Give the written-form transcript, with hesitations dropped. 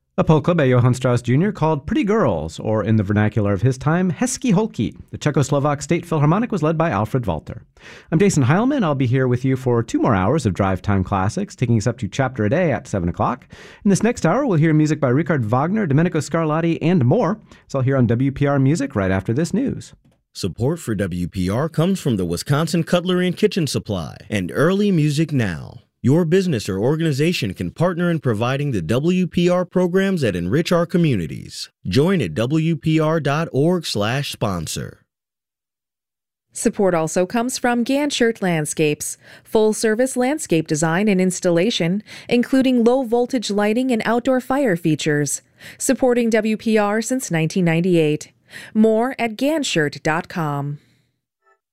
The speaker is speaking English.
A polka by Johann Strauss Jr. called Pretty Girls, or in the vernacular of his time, Hezké Holky. The Czechoslovak State Philharmonic was led by Alfred Walter. I'm Jason Heilman. I'll be here with you for 2 more hours of Drive Time Classics, taking us up to Chapter a Day at 7 o'clock. In this next hour, we'll hear music by Richard Wagner, Domenico Scarlatti, and more. It's all here on WPR Music right after this news. Support for WPR comes from the Wisconsin Cutlery and Kitchen Supply and Early Music Now. Your business or organization can partner in providing the WPR programs that enrich our communities. Join at WPR.org/sponsor. Support also comes from Ganshert Landscapes, full-service landscape design and installation, including low-voltage lighting and outdoor fire features. Supporting WPR since 1998. More at Ganshert.com.